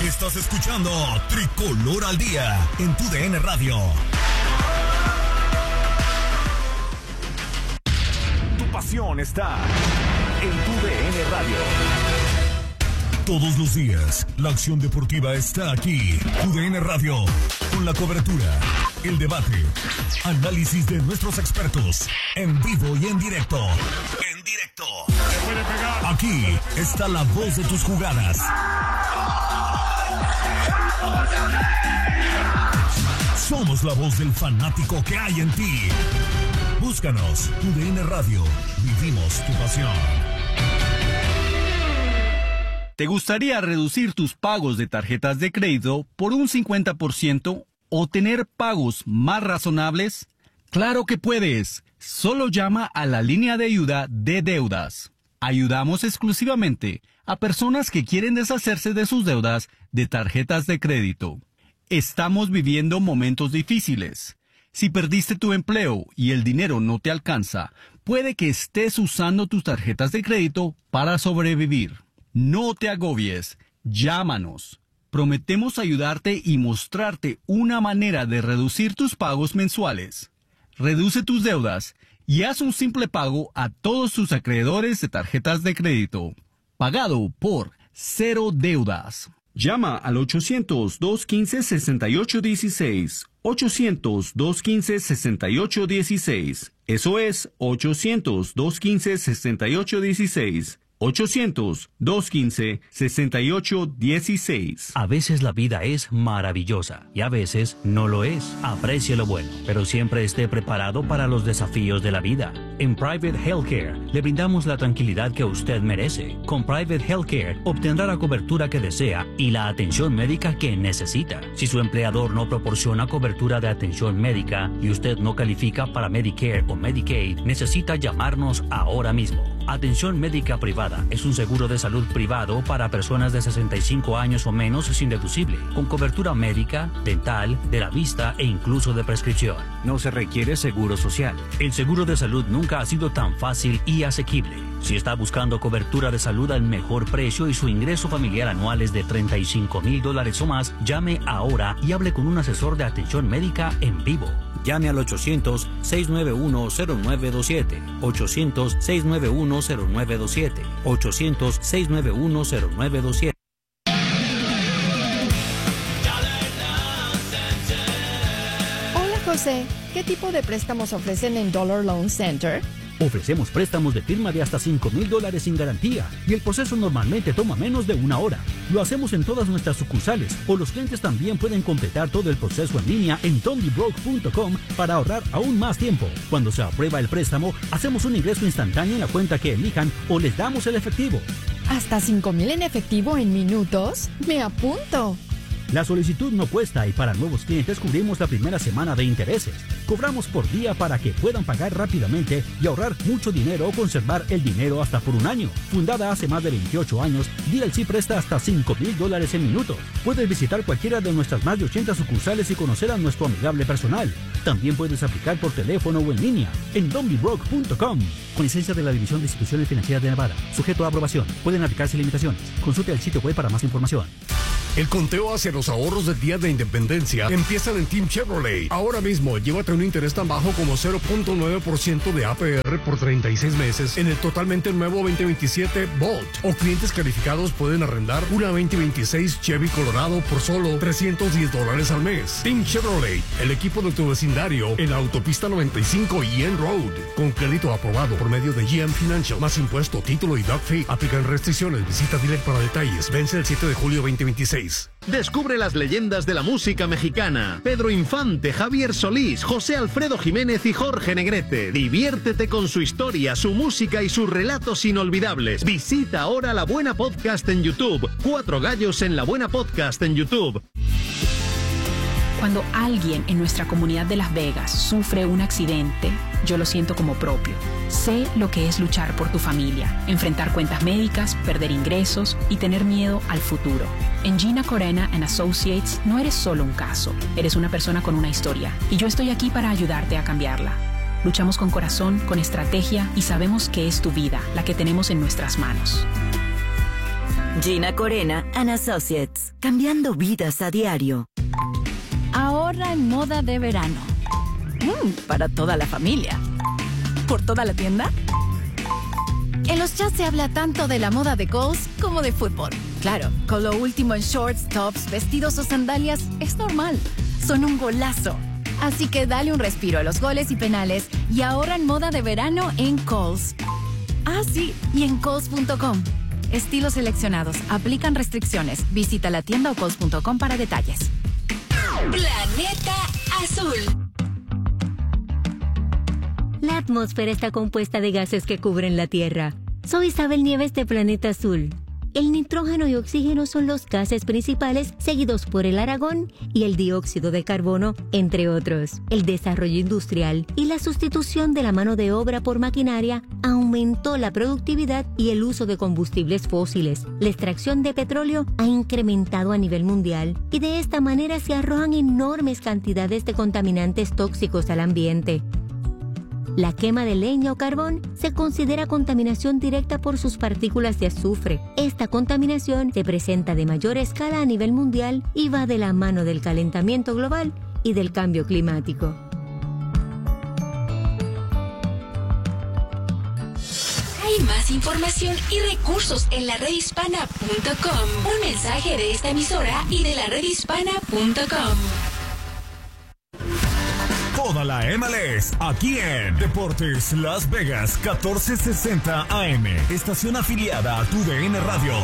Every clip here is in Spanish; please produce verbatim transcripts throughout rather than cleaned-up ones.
Estás escuchando Tricolor al Día en tu D N Radio. Tu pasión está en tu D N Radio. Todos los días, la acción deportiva está aquí. Tu D N Radio, con la cobertura, el debate, análisis de nuestros expertos, en vivo y en directo. En directo. Aquí está la voz de tus jugadas. Somos la voz del fanático que hay en ti. Búscanos, tu D N Radio. Vivimos tu pasión. ¿Te gustaría reducir tus pagos de tarjetas de crédito por un cincuenta por ciento o tener pagos más razonables? ¡Claro que puedes! Solo llama a la línea de ayuda de deudas. Ayudamos exclusivamente a personas que quieren deshacerse de sus deudas de tarjetas de crédito. Estamos viviendo momentos difíciles. Si perdiste tu empleo y el dinero no te alcanza, puede que estés usando tus tarjetas de crédito para sobrevivir. No te agobies, llámanos. Prometemos ayudarte y mostrarte una manera de reducir tus pagos mensuales. Reduce tus deudas y haz un simple pago a todos tus acreedores de tarjetas de crédito. Pagado por Cero Deudas. Llama al ochocientos, dos quince, sesenta y ocho dieciséis. ochocientos, dos quince, sesenta y ocho dieciséis. Eso es ochocientos, dos quince, sesenta y ocho dieciséis. ochocientos, dos quince, sesenta y ocho dieciséis. A veces la vida es maravillosa y a veces no lo es. Aprecie lo bueno, pero siempre esté preparado para los desafíos de la vida. En Private Healthcare le brindamos la tranquilidad que usted merece. Con Private Healthcare obtendrá la cobertura que desea y la atención médica que necesita. Si su empleador no proporciona cobertura de atención médica y usted no califica para Medicare o Medicaid, necesita llamarnos ahora mismo. Atención médica privada es un seguro de salud privado para personas de sesenta y cinco años o menos sin deducible, con cobertura médica, dental, de la vista e incluso de prescripción. No se requiere seguro social. El seguro de salud nunca ha sido tan fácil y asequible. Si está buscando cobertura de salud al mejor precio y su ingreso familiar anual es de treinta y cinco mil dólares o más, llame ahora y hable con un asesor de atención médica en vivo. Llame al ochocientos, seis nueve uno, cero nueve dos siete. ochocientos, seis nueve uno, cero nueve dos siete. ochocientos, seis nueve uno, cero nueve dos siete. Hola José, ¿qué tipo de préstamos ofrecen en Dollar Loan Center? Ofrecemos préstamos de firma de hasta cinco mil dólares sin garantía y el proceso normalmente toma menos de una hora. Lo hacemos en todas nuestras sucursales o los clientes también pueden completar todo el proceso en línea en dondybroke punto com para ahorrar aún más tiempo. Cuando se aprueba el préstamo, hacemos un ingreso instantáneo en la cuenta que elijan o les damos el efectivo. ¿Hasta cinco mil en efectivo en minutos? ¡Me apunto! La solicitud no cuesta y para nuevos clientes cubrimos la primera semana de intereses. Cobramos por día para que puedan pagar rápidamente y ahorrar mucho dinero o conservar el dinero hasta por un año. Fundada hace más de veintiocho años, D L C presta hasta cinco mil dólares en minutos. Puedes visitar cualquiera de nuestras más de ochenta sucursales y conocer a nuestro amigable personal. También puedes aplicar por teléfono o en línea en dondybroke punto com. Con licencia de la División de Instituciones Financieras de Nevada. Sujeto a aprobación. Pueden aplicarse limitaciones. Consulte el sitio web para más información. El conteo hacia los ahorros del Día de Independencia empiezan en Team Chevrolet. Ahora mismo, llévate un interés tan bajo como cero punto nueve por ciento de A P R por treinta y seis meses en el totalmente nuevo veinte veintisiete Bolt. O clientes calificados pueden arrendar una veinte veintiséis Chevy Colorado por solo trescientos diez dólares al mes. Team Chevrolet, el equipo de tu vecindario en la autopista noventa y cinco y N Road. Con crédito aprobado por medio de G M Financial. Más impuesto, título y doc fee. Aplican restricciones. Visita dealer para detalles. Vence el siete de julio veinte veintiséis. Descubre las leyendas de la música mexicana. Pedro Infante, Javier Solís, José Alfredo Jiménez y Jorge Negrete. Diviértete con su historia, su música y sus relatos inolvidables. Visita ahora La Buena Podcast en YouTube. Cuatro gallos en La Buena Podcast en YouTube. Cuando alguien en nuestra comunidad de Las Vegas sufre un accidente, yo lo siento como propio. Sé lo que es luchar por tu familia, enfrentar cuentas médicas, perder ingresos y tener miedo al futuro. En Gina Corena and Associates no eres solo un caso, eres una persona con una historia y yo estoy aquí para ayudarte a cambiarla. Luchamos con corazón, con estrategia y sabemos que es tu vida la que tenemos en nuestras manos. Gina Corena and Associates, cambiando vidas a diario. Ahorra en moda de verano. Mm, para toda la familia. ¿Por toda la tienda? En los chats se habla tanto de la moda de Kohl's como de fútbol. Claro, con lo último en shorts, tops, vestidos o sandalias es normal. Son un golazo. Así que dale un respiro a los goles y penales y ahorra en moda de verano en Kohl's. Ah, sí, y en Kohl's punto com. Estilos seleccionados. Aplican restricciones. Visita la tienda o kohls punto com para detalles. Planeta Azul. La atmósfera está compuesta de gases que cubren la Tierra. Soy Isabel Nieves de Planeta Azul. El nitrógeno y oxígeno son los gases principales, seguidos por el argón y el dióxido de carbono, entre otros. El desarrollo industrial y la sustitución de la mano de obra por maquinaria aumentó la productividad y el uso de combustibles fósiles. La extracción de petróleo ha incrementado a nivel mundial y de esta manera se arrojan enormes cantidades de contaminantes tóxicos al ambiente. La quema de leña o carbón se considera contaminación directa por sus partículas de azufre. Esta contaminación se presenta de mayor escala a nivel mundial y va de la mano del calentamiento global y del cambio climático. Hay más información y recursos en la red hispana punto com. Un mensaje de esta emisora y de la red hispana punto com. Toda la M L S aquí en Deportes Las Vegas catorce sesenta A M, estación afiliada a tu D N Radio.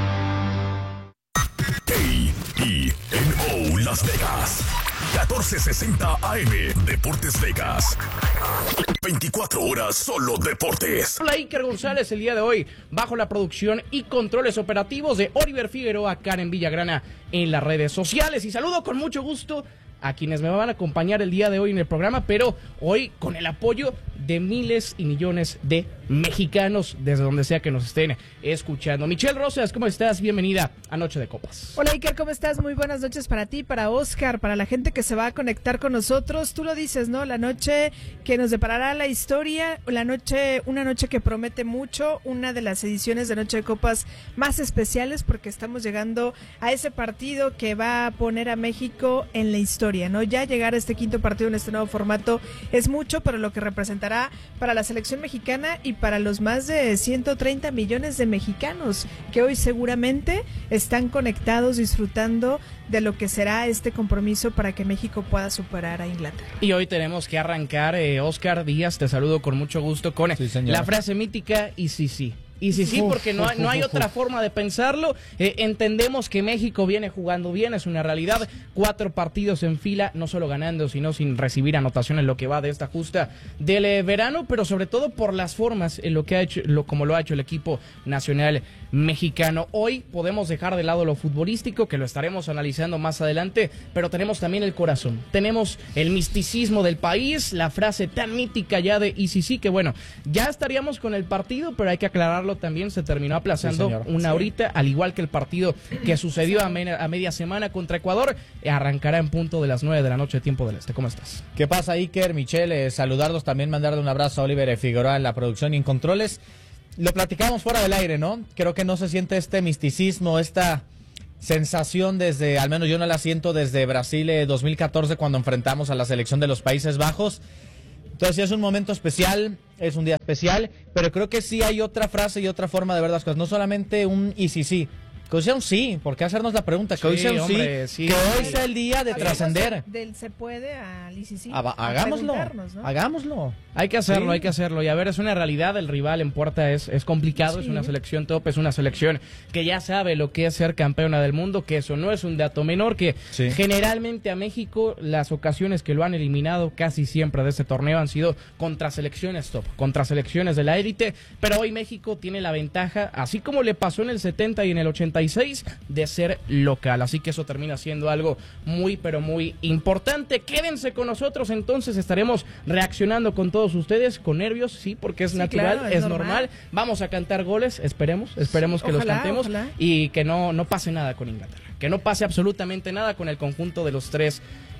A E N O Las Vegas catorce sesenta A M, Deportes Vegas. veinticuatro horas solo deportes. Hola, Iker González el día de hoy bajo la producción y controles operativos de Oliver Figueroa, Karen Villagrana en las redes sociales. Y saludo con mucho gusto a quienes me van a acompañar el día de hoy en el programa, pero hoy con el apoyo de miles y millones de mexicanos desde donde sea que nos estén escuchando. Michelle Rosas, ¿cómo estás? Bienvenida a Noche de Copas. Hola Iker, ¿cómo estás? Muy buenas noches para ti, para Oscar, para la gente que se va a conectar con nosotros. Tú lo dices, ¿no? La noche que nos deparará la historia, la noche, una noche que promete mucho, una de las ediciones de Noche de Copas más especiales porque estamos llegando a ese partido que va a poner a México en la historia, ¿no? Ya llegar a este quinto partido en este nuevo formato es mucho, pero lo que representará para la selección mexicana y para los más de ciento treinta millones de mexicanos que hoy seguramente están conectados disfrutando de lo que será este compromiso para que México pueda superar a Inglaterra. Y hoy tenemos que arrancar, eh, Oscar Díaz, te saludo con mucho gusto con sí, la frase mítica y sí, sí. Y sí, sí, porque no hay, no hay otra forma de pensarlo. Eh, entendemos que México viene jugando bien, es una realidad. Cuatro partidos en fila, no solo ganando, sino sin recibir anotaciones en lo que va de esta justa del eh, verano, pero sobre todo por las formas en lo que ha hecho, lo, como lo ha hecho el equipo nacional mexicano. Hoy podemos dejar de lado lo futbolístico, que lo estaremos analizando más adelante, pero tenemos también el corazón. Tenemos el misticismo del país, la frase tan mítica ya de y sí, sí, que bueno, ya estaríamos con el partido, pero hay que aclararlo también, se terminó aplazando sí, una horita, al igual que el partido que sucedió a, me a media semana contra Ecuador, arrancará en punto de las nueve de la noche, tiempo del este. ¿Cómo estás? ¿Qué pasa, Iker? Michelle, eh, saludarlos, también mandarle un abrazo a Oliver Figueroa en la producción y en controles. Lo platicamos fuera del aire, ¿no? Creo que no se siente este misticismo, esta sensación desde, al menos yo no la siento desde Brasil eh, dos mil catorce, cuando enfrentamos a la selección de los Países Bajos. Entonces es un momento especial, es un día especial, pero creo que sí hay otra frase y otra forma de ver las cosas, no solamente un y sí, sí. Que hoy sea un sí, ¿por qué hacernos la pregunta? Que sí, hoy sea un hombre, sí, sí, que hoy sea el día de trascender. Del se puede al y sí, sí. Ah, hagámoslo, ¿no? hagámoslo. Hay que hacerlo, sí. hay que hacerlo. Y a ver, es una realidad, el rival en puerta es, es complicado, sí. es una selección top, es una selección que ya sabe lo que es ser campeona del mundo, que eso no es un dato menor, que sí. generalmente a México las ocasiones que lo han eliminado casi siempre de este torneo han sido contra selecciones top, contra selecciones de la élite, pero hoy México tiene la ventaja, así como le pasó en el setenta y en el ochenta y seis, de ser local, así que eso termina siendo algo muy pero muy importante. Quédense con nosotros, entonces estaremos reaccionando con todos ustedes, con nervios, sí, porque es sí, natural, claro, es, es normal. normal, vamos a cantar goles, esperemos, esperemos que ojalá, los cantemos ojalá. y que no, no pase nada con Inglaterra, que no pase absolutamente nada con el conjunto de los tres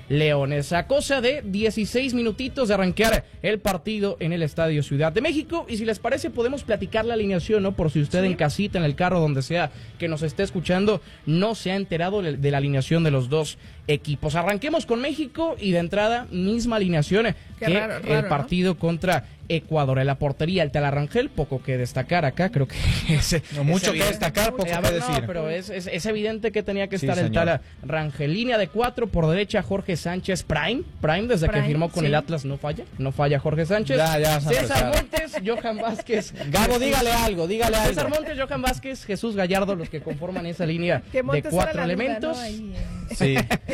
Leones. A cosa de dieciséis minutitos de arrancar el partido en el Estadio Ciudad de México. Y si les parece, podemos platicar la alineación, ¿no? Por si usted sí. en casita, en el carro, donde sea que nos esté escuchando, no se ha enterado de la alineación de los dos equipos. Arranquemos con México y de entrada, misma alineación Qué que raro, raro, el partido ¿no? contra Ecuador. En la portería, el Talarrangel, poco que destacar acá, creo que es, no, mucho es que destacar, poco eh, que decir. No, pero es, es, es evidente que tenía que sí, estar señor. el Talarrangel. Línea de cuatro, por derecha Jorge Sánchez, Prime, Prime desde Prime, que firmó con sí. el Atlas, no falla, no falla Jorge Sánchez. Ya, ya, César Montes, Johan Vázquez. Gabo, dígale algo, dígale algo. César Montes, Johan Vázquez, Jesús Gallardo, los que conforman esa línea de cuatro elementos. Duda, ¿no? Ahí, eh. Sí.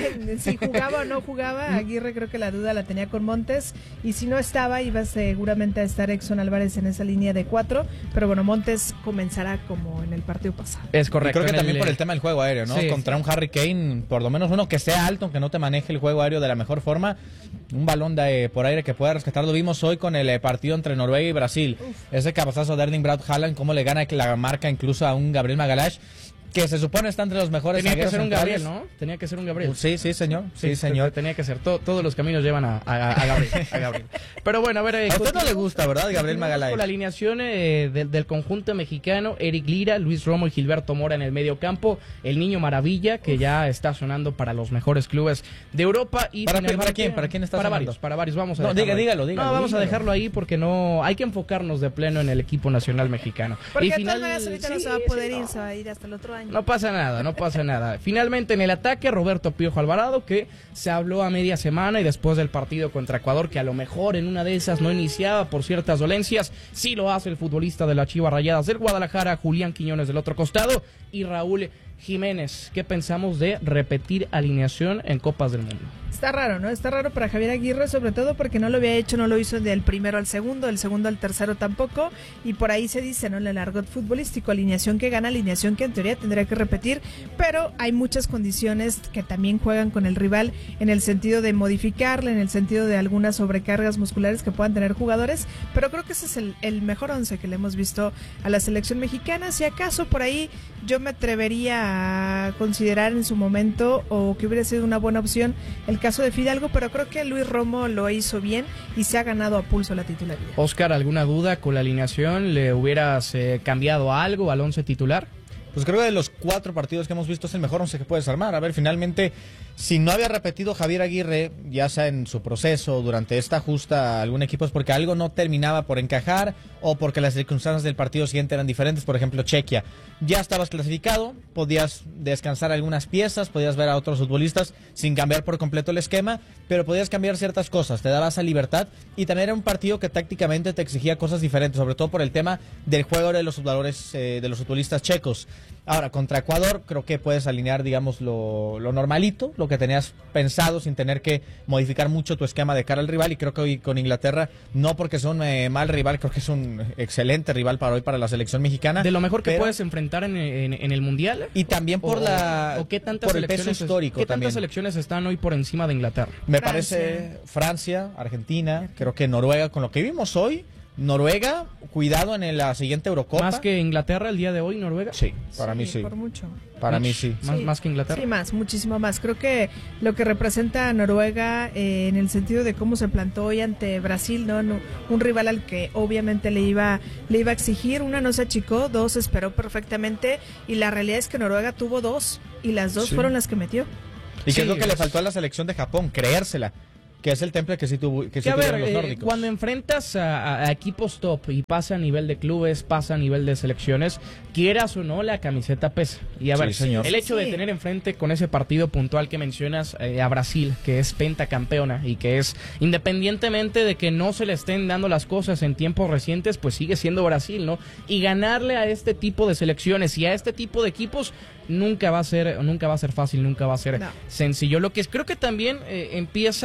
Si jugaba o no jugaba, Aguirre creo que la duda la tenía con Montes, y si no estaba, iba seguramente a estar Exxon Álvarez en esa línea de cuatro, pero bueno, Montes comenzará como en el partido pasado. Es correcto. Y creo que también el... por el tema del juego aéreo, ¿no? Sí, Contra sí. un Harry Kane, por lo menos uno que sea alto, que no te maneje el juego aéreo de la mejor forma, un balón de, por aire que pueda rescatar. Lo vimos hoy con el eh, partido entre Noruega y Brasil. Uf. Ese cabezazo de Erling Braut Haaland, cómo le gana la marca incluso a un Gabriel Magalhães, que se supone está entre los mejores. Tenía que ser un Gabriel, ¿no? Tenía que ser un Gabriel. Sí, sí, señor. Sí, sí señor. Tenía que ser. Todo, todos los caminos llevan a, a, a, Gabriel, a Gabriel. Pero bueno, a ver. Eh, a usted no le gusta, ¿verdad, Gabriel Magalhães? Con la alineación eh, del, del conjunto mexicano, Eric Lira, Luis Romo y Gilberto Mora en el medio campo. El Niño Maravilla, que Uf. ya está sonando para los mejores clubes de Europa. Y ¿Para, ¿para quién? ¿Para quién está para sonando? Varios, para varios. Vamos a no, dejarlo diga, dígalo, dígalo. No, vamos dígalo. a dejarlo ahí porque no hay que enfocarnos de pleno en el equipo nacional mexicano. Porque y de final, todas maneras ahorita sí, no se va a poder sí, ir, no. se va a ir hasta el otro año. No pasa nada. No pasa nada. Finalmente en el ataque, Roberto Piojo Alvarado, que se habló a media semana y después del partido contra Ecuador, que a lo mejor en una de esas no iniciaba por ciertas dolencias. Sí lo hace el futbolista de las Chivas Rayadas del Guadalajara, Julián Quiñones del otro costado, y Raúl Jiménez. ¿Qué pensamos de repetir alineación en Copas del Mundo? Está raro, ¿no? Está raro para Javier Aguirre, sobre todo porque no lo había hecho, no lo hizo del primero al segundo, del segundo al tercero tampoco, y por ahí se dice, ¿no? En el argot futbolístico, alineación que gana, alineación que en teoría tendría que repetir, pero hay muchas condiciones que también juegan con el rival en el sentido de modificarle, en el sentido de algunas sobrecargas musculares que puedan tener jugadores, pero creo que ese es el, el mejor once que le hemos visto a la selección mexicana. Si acaso por ahí yo me atrevería a considerar en su momento, o que hubiera sido una buena opción, el caso de Fidalgo, pero creo que Luis Romo lo hizo bien y se ha ganado a pulso la titularidad. Oscar, ¿alguna duda con la alineación? ¿Le hubieras eh, cambiado algo al once titular? Pues creo que de los cuatro partidos que hemos visto es el mejor once que puedes armar. A ver, finalmente, si no había repetido Javier Aguirre, ya sea en su proceso, durante esta justa, algún equipo es porque algo no terminaba por encajar o porque las circunstancias del partido siguiente eran diferentes. Por ejemplo, Chequia, ya estabas clasificado, podías descansar algunas piezas, podías ver a otros futbolistas sin cambiar por completo el esquema, pero podías cambiar ciertas cosas, te daba esa libertad, y también era un partido que tácticamente te exigía cosas diferentes, sobre todo por el tema del juego de los jugadores, eh, de los futbolistas checos. Ahora, contra Ecuador, creo que puedes alinear, digamos, lo, lo normalito, lo que tenías pensado, sin tener que modificar mucho tu esquema de cara al rival, y creo que hoy con Inglaterra, no porque sea un eh, mal rival, creo que es un excelente rival para hoy para la selección mexicana. De lo mejor que pero, puedes enfrentar en, en, en el Mundial. Y también por o, la o qué tantas por el peso histórico. ¿Qué tantas también. selecciones están hoy por encima de Inglaterra? Me Francia. parece Francia, Argentina, creo que Noruega, con lo que vimos hoy. Noruega, cuidado en la siguiente Eurocopa. ¿Más que Inglaterra el día de hoy, Noruega? Sí, para sí, mí sí. por mucho. Para mí sí. ¿Más, sí. más que Inglaterra? Sí, más, muchísimo más. Creo que lo que representa a Noruega eh, en el sentido de cómo se plantó hoy ante Brasil, ¿no? no un rival al que obviamente le iba, le iba a exigir. Una no se achicó, dos esperó perfectamente, y la realidad es que Noruega tuvo dos, y las dos sí. fueron las que metió. ¿Y sí, qué es lo que le faltó a la selección de Japón? Creérsela. Que es el temple que sí, tuvo, que sí a tuvieron ver, los nórdicos. Eh, cuando enfrentas a, a equipos top y pasa a nivel de clubes, pasa a nivel de selecciones, quieras o no, la camiseta pesa. Y a ver, sí, señor. el hecho sí. de tener enfrente con ese partido puntual que mencionas eh, a Brasil, que es pentacampeona y que es, independientemente de que no se le estén dando las cosas en tiempos recientes, pues sigue siendo Brasil, ¿no? Y ganarle a este tipo de selecciones y a este tipo de equipos nunca va a ser, nunca va a ser fácil, nunca va a ser no. sencillo. Lo que creo que también eh, empieza a, a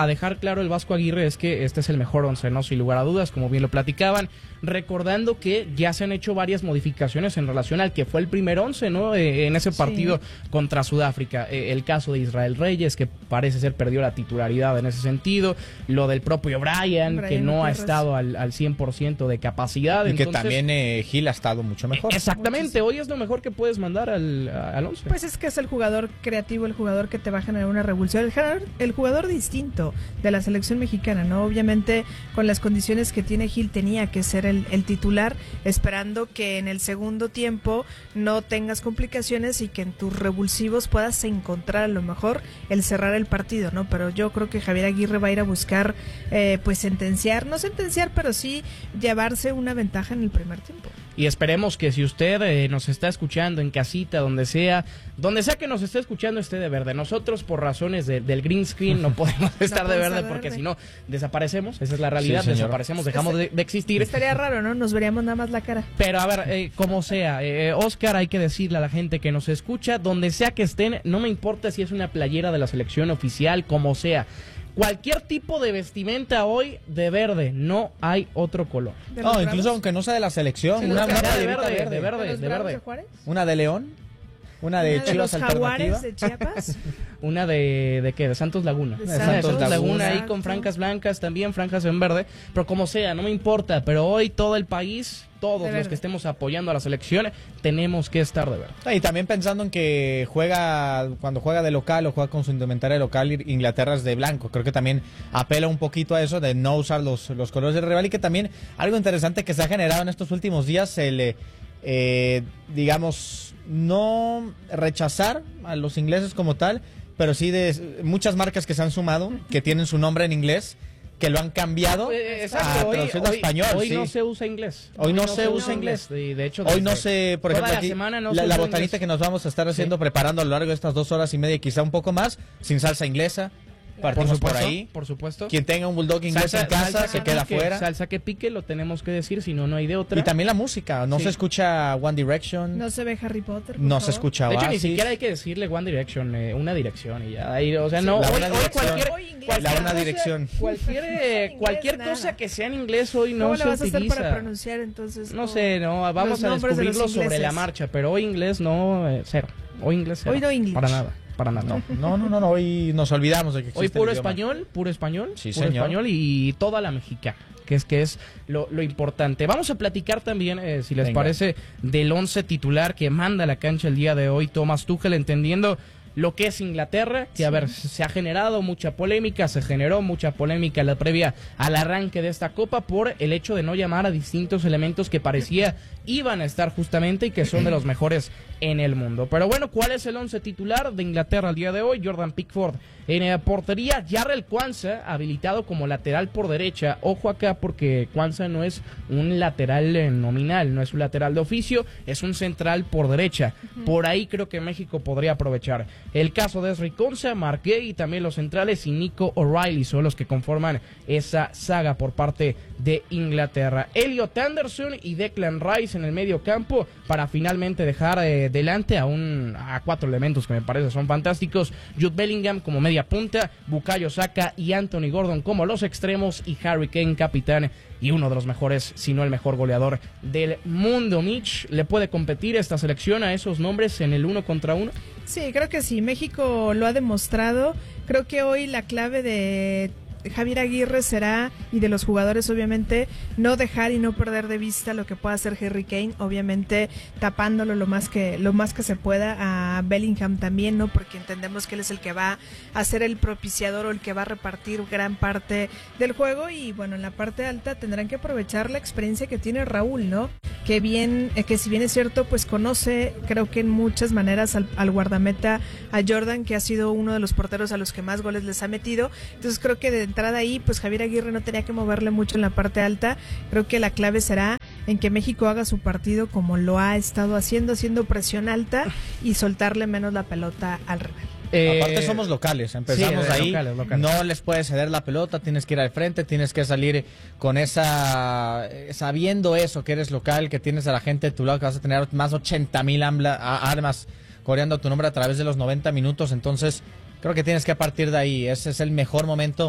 a dejar claro el Vasco Aguirre es que este es el mejor once, no sin lugar a dudas, como bien lo platicaban, recordando que ya se han hecho varias modificaciones en relación al que fue el primer once, ¿no? Eh, en ese partido sí. contra Sudáfrica. Eh, el caso de Israel Reyes, que parece ser perdió la titularidad en ese sentido, lo del propio Brian, Brian que no Torres. ha estado al, al cien por ciento de capacidad. Y Entonces, que también eh, Gil ha estado mucho mejor. Exactamente, hoy es lo mejor que puedes mandar al, al once. Pues es que es el jugador creativo, el jugador que te va a generar una revulsión, el jugador, el jugador distinto de la selección mexicana, ¿no? Obviamente con las condiciones que tiene Gil tenía que ser el, el titular, esperando que en el segundo tiempo no tengas complicaciones y que en tus revulsivos puedas encontrar a lo mejor el cerrar el partido, ¿no? Pero yo creo que Javier Aguirre va a ir a buscar eh, pues sentenciar, no sentenciar, pero sí llevarse una ventaja en el primer tiempo. Y esperemos que si usted eh, nos está escuchando en casita, donde sea, donde sea que nos esté escuchando, esté de verde. Nosotros, por razones de, del green screen, no podemos estar no de verde porque si no, desaparecemos. Esa es la realidad, sí, desaparecemos, dejamos de, de existir. Estaría raro, ¿no? Nos veríamos nada más la cara. Pero a ver, eh, como sea, eh, Oscar, hay que decirle a la gente que nos escucha, donde sea que estén, no me importa si es una playera de la selección oficial, como sea. Cualquier tipo de vestimenta hoy de verde, no hay otro color. No, incluso bravos? Aunque no sea de la selección, sí, una, una de verde, verde, de verde, ¿De de verde. De Juárez? Una de León, una de ¿Una Chivas de los Alternativa. Jaguares de Chiapas? Una de, ¿de qué? De Santos Laguna. De De Santos, Santos Laguna, Laguna ahí con franjas blancas, también franjas en verde, pero como sea, no me importa, pero hoy todo el país, todos los que estemos apoyando a la selección, tenemos que estar de verde. Y también pensando en que juega, cuando juega de local o juega con su indumentaria local, Inglaterra es de blanco. Creo que también apela un poquito a eso de no usar los, los colores del rival, y que también algo interesante que se ha generado en estos últimos días, el, eh, digamos, no rechazar a los ingleses como tal, pero sí de muchas marcas que se han sumado, que tienen su nombre en inglés, que lo han cambiado eh, a hoy, traducción hoy, español. Hoy sí. no se usa inglés. Hoy, hoy no, no se usa inglés. inglés. Y de hecho, hoy no se, por ejemplo, la, aquí, semana no la, se la usa botanita inglés. que nos vamos a estar haciendo, sí. preparando a lo largo de estas dos horas y media, quizá un poco más, sin salsa inglesa. Partimos por, supuesto, por ahí. Por supuesto. Quien tenga un bulldog inglés salsa, en casa se queda pique, fuera. Salsa que pique, lo tenemos que decir, si no, no hay de otra. Y también la música. No sí. se escucha One Direction. No se ve Harry Potter. No favor. se escucha De hecho, Oasis. ni siquiera hay que decirle One Direction, eh, una dirección y ya. Ahí, o sea, no. Sí, hoy, una hoy cualquier, cualquier la una cosa, dirección. Cualquier, eh, cualquier cosa que sea en inglés hoy no ¿Cómo se le vas utiliza. a hacer para pronunciar entonces? No sé, no. Vamos a descubrirlo de sobre la marcha, pero hoy inglés no, eh, cero. Hoy inglés cero. Hoy no inglés. Para nada. Para nada. No, no, no, no, no, hoy nos olvidamos de que existe hoy puro el español, puro español, sí, puro señor. español y toda la mexicana, que es que es lo, lo importante. Vamos a platicar también, eh, si les Venga. parece, del once titular que manda a la cancha el día de hoy Thomas Tuchel, entendiendo lo que es Inglaterra, que sí. a ver, se ha generado mucha polémica, se generó mucha polémica en la previa al arranque de esta copa por el hecho de no llamar a distintos elementos que parecía iban a estar justamente y que son de los mejores en el mundo. Pero bueno, ¿cuál es el once titular de Inglaterra el día de hoy? Jordan Pickford en la portería, Jarrell Quansah habilitado como lateral por derecha. Ojo acá porque Quansah no es un lateral eh, nominal, no es un lateral de oficio, es un central por derecha. Uh-huh. Por ahí creo que México podría aprovechar. El caso de Ezri Konsa, Mark Gay y también los centrales y Nico O'Reilly son los que conforman esa saga por parte de Inglaterra. Elliot Anderson y Declan Rice en el medio campo para finalmente dejar eh, delante a un a cuatro elementos que me parece son fantásticos. Jude Bellingham como media punta, Bukayo Saka y Anthony Gordon como los extremos y Harry Kane capitán y uno de los mejores, si no el mejor goleador del mundo. Mitch, ¿le puede competir esta selección a esos nombres en el uno contra uno? Sí, creo que sí, México lo ha demostrado. Creo que hoy la clave de Javier Aguirre será, y de los jugadores obviamente, no dejar y no perder de vista lo que pueda hacer Harry Kane, obviamente tapándolo lo más que lo más que se pueda, a Bellingham también, ¿no? Porque entendemos que él es el que va a ser el propiciador o el que va a repartir gran parte del juego, y bueno, en la parte alta tendrán que aprovechar la experiencia que tiene Raúl, ¿no? Que bien, eh, que si bien es cierto, pues conoce, creo que en muchas maneras al, al guardameta, a Jordan, que ha sido uno de los porteros a los que más goles les ha metido, entonces creo que de entrada ahí, pues Javier Aguirre no tenía que moverle mucho en la parte alta. Creo que la clave será en que México haga su partido como lo ha estado haciendo, haciendo presión alta y soltarle menos la pelota al rival. Eh, Aparte somos locales, empezamos sí, ahí, locales, locales. No les puedes ceder la pelota, tienes que ir al frente, tienes que salir con esa, sabiendo eso, que eres local, que tienes a la gente de tu lado, que vas a tener más ochenta mil armas coreando tu nombre a través de los noventa minutos, entonces creo que tienes que partir de ahí. Ese es el mejor momento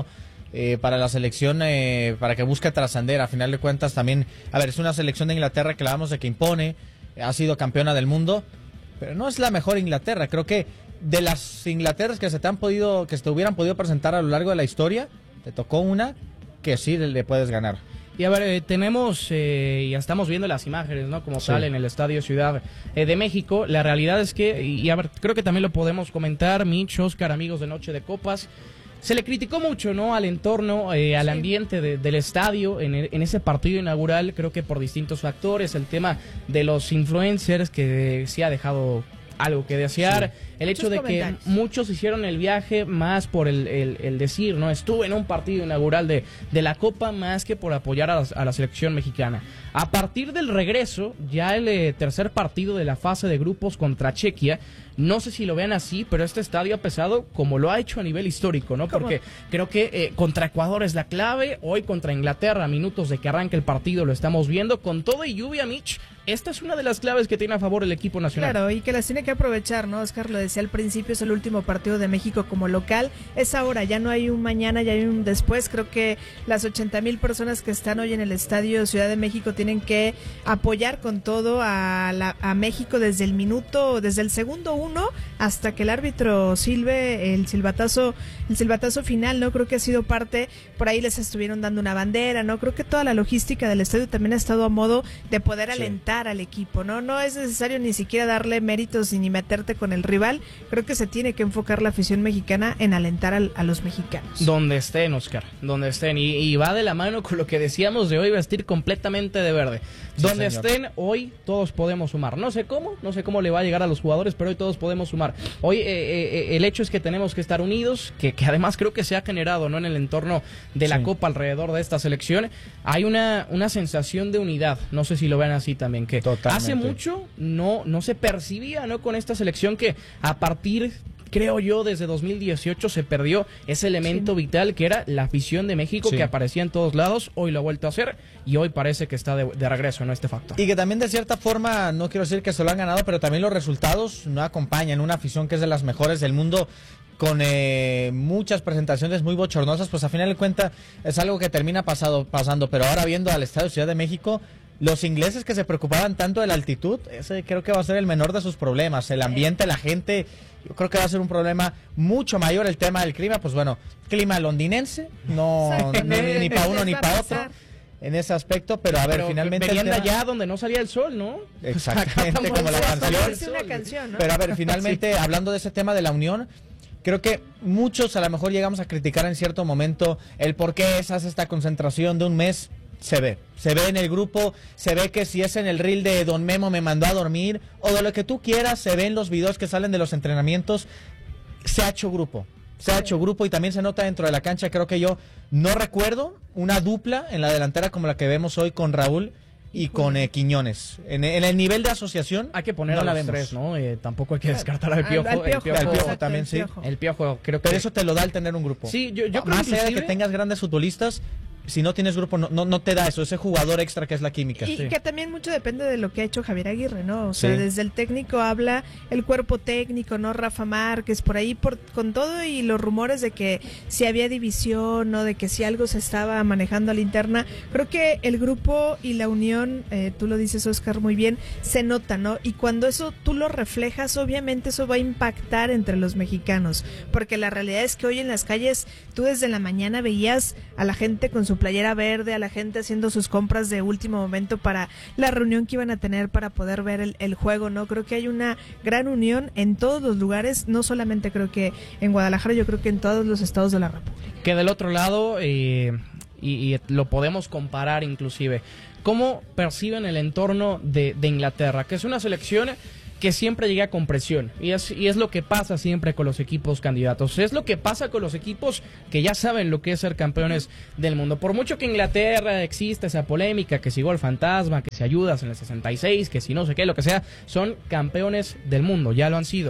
eh, para la selección, eh, para que busque trascender. A final de cuentas también, a ver, es una selección de Inglaterra que hablamos de que impone, ha sido campeona del mundo, pero no es la mejor Inglaterra. Creo que de las Inglaterras que se te han podido, que se te hubieran podido presentar a lo largo de la historia, te tocó una que sí le puedes ganar. Y a ver, eh, tenemos, eh, ya estamos viendo las imágenes, ¿no? Como Sí. tal en el Estadio Ciudad eh, de México. La realidad es que, y, y a ver, creo que también lo podemos comentar, Mitch, Oscar, amigos de Noche de Copas, se le criticó mucho, ¿no? Al entorno, eh, al Sí. ambiente de, del estadio en, el- en ese partido inaugural, creo que por distintos factores, el tema de los influencers que sí ha dejado algo que desear, Sí. el hecho Muchos de comentarios. que muchos hicieron el viaje más por el, el- el decir, ¿no? Estuve en un partido inaugural de, de la Copa más que por apoyar a la, a la selección mexicana. A partir del regreso, ya el eh, tercer partido de la fase de grupos contra Chequia, no sé si lo vean así, pero este estadio ha pesado como lo ha hecho a nivel histórico, ¿no? ¿Cómo? Porque creo que eh, contra Ecuador es la clave, hoy contra Inglaterra, a minutos de que arranque el partido lo estamos viendo, con todo y lluvia, Mitch, esta es una de las claves que tiene a favor el equipo nacional. Claro, y que las tiene que aprovechar, ¿no? Oscar lo decía al principio, es el último partido de México como local, es ahora, ya no hay un mañana, ya hay un después. Creo que las ochenta mil personas que están hoy en el Estadio Ciudad de México tienen que apoyar con todo a, la, a México desde el minuto, desde el segundo uno hasta que el árbitro silbe el silbatazo, el silbatazo final, ¿no? Creo que ha sido parte, por ahí les estuvieron dando una bandera, ¿no? Creo que toda la logística del estadio también ha estado a modo de poder Sí. alentar al equipo, ¿no? No es necesario ni siquiera darle méritos ni meterte con el rival. Creo que se tiene que enfocar la afición mexicana en alentar al, a los mexicanos. Donde estén, Oscar, donde estén. Y, y va de la mano con lo que decíamos de hoy, vestir completamente de verde. Sí, donde señor. estén, hoy todos podemos sumar. No sé cómo, no sé cómo le va a llegar a los jugadores, pero hoy todos podemos sumar. Hoy eh, eh, el hecho es que tenemos que estar unidos, que, que además creo que se ha generado, ¿no? En el entorno de la Sí. Copa alrededor de esta selección. Hay una, una sensación de unidad, no sé si lo vean así también, que Totalmente. hace mucho no, no se percibía, ¿no? Con esta selección que a partir, creo yo, desde dos mil dieciocho se perdió ese elemento vital que era la afición de México, Sí. que aparecía en todos lados. Hoy lo ha vuelto a hacer y hoy parece que está de, de regreso, ¿no? Este factor. Y que también de cierta forma, no quiero decir que se lo han ganado, pero también los resultados no acompañan. Una afición que es de las mejores del mundo, con eh, muchas presentaciones muy bochornosas, pues a final de cuentas es algo que termina pasado, pasando. Pero ahora viendo al Estadio Ciudad de México, los ingleses que se preocupaban tanto de la altitud, ese creo que va a ser el menor de sus problemas. El ambiente, la gente, yo creo que va a ser un problema mucho mayor. El tema del clima, pues bueno, clima londinense, no, Exacto. no ni, ni para uno ni Va a para otro pasar. en ese aspecto, pero a ver, Pero finalmente el venían de tema- allá donde no salía el sol, ¿no? Exactamente, O sea, como la acá canción. tampoco Es una canción, ¿no? Pero a ver, finalmente, hablando de ese tema de la unión, creo que muchos a lo mejor llegamos a criticar en cierto momento el por qué se hace esta concentración de un mes. Se ve, se ve en el grupo, se ve que si es en el reel de Don Memo me mandó a dormir, o de lo que tú quieras, se ve en los videos que salen de los entrenamientos, se ha hecho grupo. Se ha hecho grupo y también se nota dentro de la cancha. Creo que yo no recuerdo una dupla en la delantera como la que vemos hoy con Raúl y con eh, Quiñones. En, en el nivel de asociación Hay que poner no a la los vemos. tres, ¿no? Eh, tampoco hay que descartar al Al- Piojo. al Piojo, el Piojo, Al Piojo exacto, también, el sí. Piojo. el Piojo, creo que Pero eso te lo da el tener un grupo. Sí, yo, yo creo Más allá de que inclusive- tengas grandes futbolistas, si no tienes grupo, no, no, no te da eso, ese jugador extra que es la química. Y Sí. que también mucho depende de lo que ha hecho Javier Aguirre, ¿no? O sea, Sí. desde el técnico habla el cuerpo técnico, ¿no? Rafa Márquez, por ahí, por, con todo y los rumores de que si había división, ¿no? De que si algo se estaba manejando a la interna. Creo que el grupo y la unión, eh, tú lo dices, Oscar, muy bien, se nota, ¿no? Y cuando eso tú lo reflejas, obviamente eso va a impactar entre los mexicanos. Porque la realidad es que hoy en las calles, tú desde la mañana veías a la gente con su playera verde, a la gente haciendo sus compras de último momento para la reunión que iban a tener para poder ver el, el juego, ¿no? Creo que hay una gran unión en todos los lugares, no solamente creo que en Guadalajara, yo creo que en todos los estados de la República. Que del otro lado, eh, y, y lo podemos comparar inclusive, ¿cómo perciben el entorno de, de Inglaterra? Que es una selección que siempre llega con presión, y es, y es lo que pasa siempre con los equipos candidatos, es lo que pasa con los equipos que ya saben lo que es ser campeones del mundo. Por mucho que Inglaterra exista esa polémica, que si gol fantasma, que si ayudas en el sesenta y seis, que si no sé qué, lo que sea, son campeones del mundo, ya lo han sido.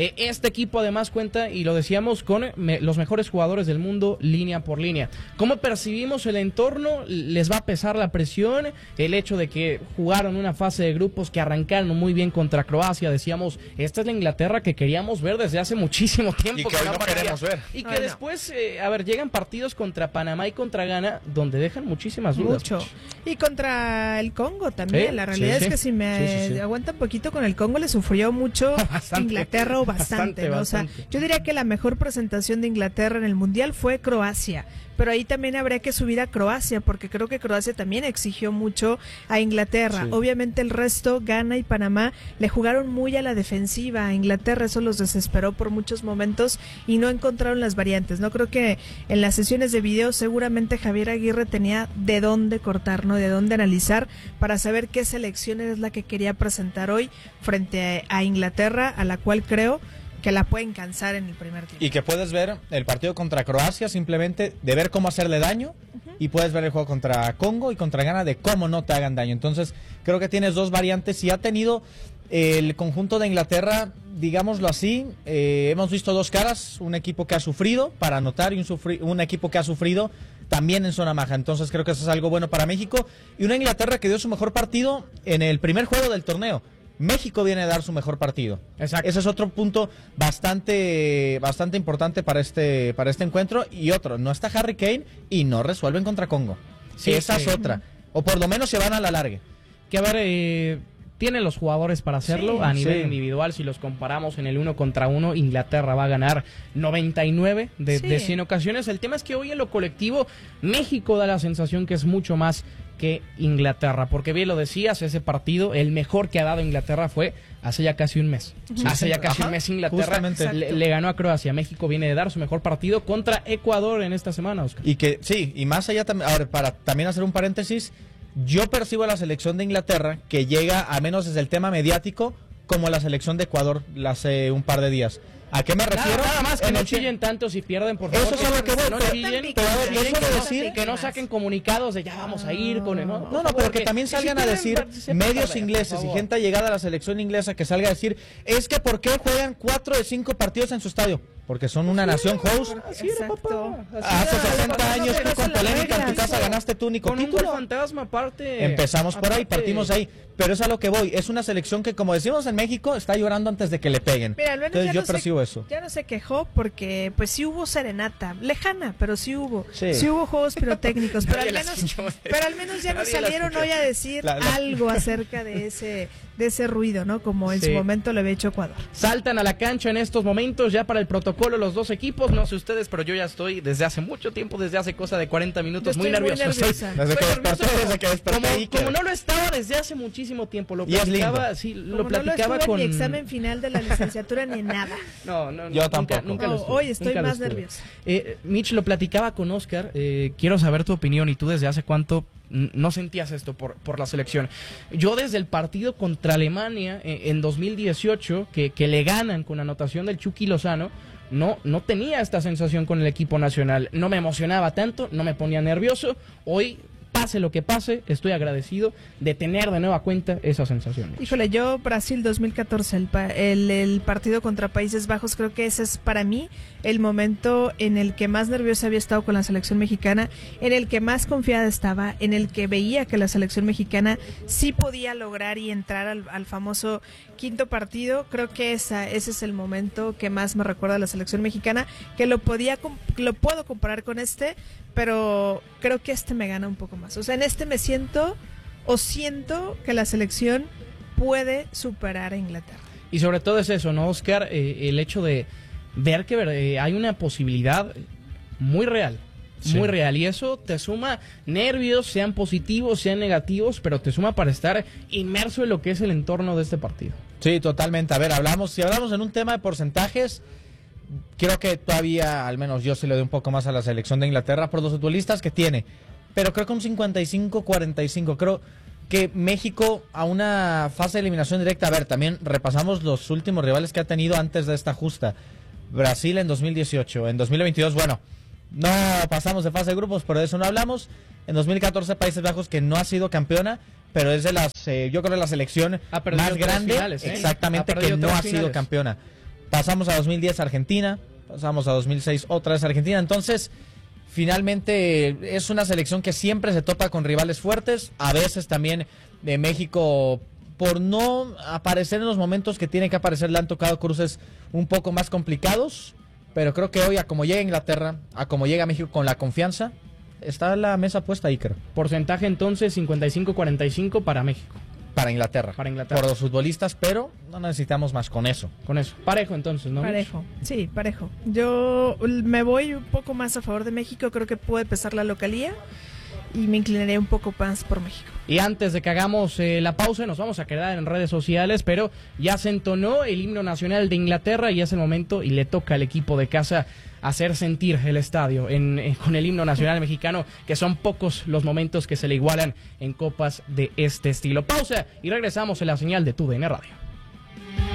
Eh, este equipo además cuenta, y lo decíamos, con me, los mejores jugadores del mundo línea por línea. ¿Cómo percibimos el entorno? ¿Les va a pesar la presión? El hecho de que jugaron una fase de grupos que arrancaron muy bien contra Croacia. Decíamos, esta es la Inglaterra que queríamos ver desde hace muchísimo tiempo. Y que hoy no queremos ver. Y que Ay, no. después, eh, a ver, llegan partidos contra Panamá y contra Ghana donde dejan muchísimas dudas. Mucho. Y contra el Congo también. Sí, la realidad sí, es que sí. si me Sí, sí, sí. aguanta un poquito con el Congo, le sufrió mucho Bastante. Inglaterra o bastante. Bastante, ¿no? O sea, bastante. yo diría que la mejor presentación de Inglaterra en el Mundial fue Croacia. Pero ahí también habría que subir a Croacia, porque creo que Croacia también exigió mucho a Inglaterra. Sí. Obviamente el resto, Ghana y Panamá, le jugaron muy a la defensiva. A Inglaterra eso los desesperó por muchos momentos y no encontraron las variantes. No creo que en las sesiones de video seguramente Javier Aguirre tenía de dónde cortar, ¿no? De dónde analizar para saber qué selección es la que quería presentar hoy frente a Inglaterra, a la cual creo que la pueden cansar en el primer tiempo. Y que puedes ver el partido contra Croacia simplemente de ver cómo hacerle daño, uh-huh. y puedes ver el juego contra Congo y contra Ghana de cómo no te hagan daño. Entonces creo que tienes dos variantes y ha tenido el conjunto de Inglaterra, digámoslo así, eh, hemos visto dos caras, un equipo que ha sufrido para anotar y un, sufri- un equipo que ha sufrido también en zona baja. Entonces creo que eso es algo bueno para México y una Inglaterra que dio su mejor partido en el primer juego del torneo. México viene a dar su mejor partido. Exacto. Ese es otro punto bastante bastante importante para este para este encuentro. Y otro, no está Harry Kane y no resuelven contra Congo. Sí, Esa sí. es otra. O por lo menos se van a la larga. Que a ver, eh, tienen los jugadores para hacerlo. Sí, a nivel sí. individual, si los comparamos en el uno contra uno, Inglaterra va a ganar noventa y nueve de, Sí. de cien ocasiones. El tema es que hoy en lo colectivo, México da la sensación que es mucho más que Inglaterra, porque bien lo decías, ese partido, el mejor que ha dado Inglaterra fue hace ya casi un mes. Sí, hace sí. ya casi Ajá, un mes Inglaterra justamente. le, le ganó a Croacia. México viene de dar su mejor partido contra Ecuador en esta semana, Oscar. Y que sí, y más allá también, ahora para también hacer un paréntesis, yo percibo a la selección de Inglaterra que llega a menos desde el tema mediático como la selección de Ecuador hace un par de días. ¿A qué me refiero? Nada, nada más que En no el chillen tanto si pierden, por favor. Eso es a lo que voy, no pero- chillen, pero no yo chillen, suelo que no- decir- que no saquen comunicados de ya vamos a ir con el... No, No, no, pero que también salgan a decir medios ingleses y gente llegada a la selección inglesa que salga a decir, es que ¿por qué juegan cuatro de cinco partidos en su estadio? Porque son una nación host. Exacto. Hace sesenta años tú con polémica en tu casa ganaste tu único Con un gol título. fantasma aparte. Empezamos por ahí, aparte- partimos ahí. Pero es a lo que voy. Es una selección que, como decimos en México, está llorando antes de que le peguen. Mira, al menos Entonces ya yo no se- percibo eso. Ya no se quejó porque pues sí hubo serenata, lejana, pero sí hubo. Sí. Sí, hubo juegos pirotécnicos, pero al Nadie la menos escuchó. pero al menos ya no Nadie la salieron escuchó. hoy a decir La- la- algo acerca de ese de ese ruido, ¿no? Como en Sí. su momento le había hecho Ecuador. Saltan a la cancha en estos momentos ya para el protocolo los dos equipos. No sé ustedes, pero yo ya estoy desde hace mucho tiempo, desde hace cosa de cuarenta minutos, Yo muy estoy muy nervioso. nerviosa. Estoy- Desde que estoy desperté, nervioso. desde que desperté como, Iker. como no lo estaba desde hace muchísimo tiempo, lo Y es platicaba, lindo. sí, lo Como platicaba no lo estuve con en mi examen final de la licenciatura ni en nada. No, no, no, Yo nunca, tampoco. nunca lo No, estuve, hoy estoy nunca lo más estuve. nerviosa. Eh, Mitch, lo platicaba con Oscar. Eh, quiero saber tu opinión y tú desde hace cuánto mm, no sentías esto por, por la selección. Yo desde el partido contra Alemania eh, en dos mil dieciocho, que, que le ganan con anotación del Chucky Lozano, no, no tenía esta sensación con el equipo nacional. No me emocionaba tanto, no me ponía nervioso. Hoy, pase lo que pase, estoy agradecido de tener de nueva cuenta esa sensación. Híjole, yo Brasil dos mil catorce, el, pa- el, el partido contra Países Bajos, creo que ese es para mí el momento en el que más nerviosa había estado con la selección mexicana, en el que más confiada estaba, en el que veía que la selección mexicana sí podía lograr y entrar al, al famoso quinto partido. Creo que esa, ese es el momento que más me recuerda a la selección mexicana, que lo podía com- lo puedo comparar con este, pero creo que este me gana un poco más. O sea, en este me siento o siento que la selección puede superar a Inglaterra. Y sobre todo es eso, ¿no, Oscar? Eh, el hecho de ver que eh, hay una posibilidad muy real, Sí. muy real. Y eso te suma nervios, sean positivos, sean negativos, pero te suma para estar inmerso en lo que es el entorno de este partido. Sí, totalmente. A ver, hablamos, si hablamos en un tema de porcentajes, creo que todavía, al menos yo se le doy un poco más a la selección de Inglaterra por los futbolistas que tiene. Pero creo que un cincuenta y cinco cuarenta y cinco. Creo que México a una fase de eliminación directa, a ver, también repasamos los últimos rivales que ha tenido antes de esta justa. Brasil en dos mil dieciocho, en dos mil veintidós, bueno, no pasamos de fase de grupos, pero de eso no hablamos. En dos mil catorce Países Bajos, que no ha sido campeona, pero es de las, eh, yo creo, la selección Ha perdido más tres grande, finales, ¿eh? exactamente, Ha perdido que no tres ha sido finales. campeona. Pasamos a dos mil diez Argentina, pasamos a dos mil seis otra vez Argentina, entonces finalmente es una selección que siempre se topa con rivales fuertes, a veces también de México por no aparecer en los momentos que tiene que aparecer le han tocado cruces un poco más complicados, pero creo que hoy a como llega Inglaterra, a como llega México con la confianza, está la mesa puesta ahí, creo. Porcentaje entonces cincuenta y cinco cuarenta y cinco para México. Para Inglaterra. Para Inglaterra. Por los futbolistas, pero no necesitamos más con eso. Con eso. Parejo entonces, ¿no? Parejo, sí, parejo. Yo me voy un poco más a favor de México, creo que puede pesar la localía y me inclinaré un poco más por México. Y antes de que hagamos eh, la pausa, nos vamos a quedar en redes sociales, pero ya se entonó el himno nacional de Inglaterra y es el momento y le toca al equipo de casa hacer sentir el estadio en, en, con el himno nacional mexicano, que son pocos los momentos que se le igualan en copas de este estilo. Pausa y regresamos en la señal de TUDN Radio.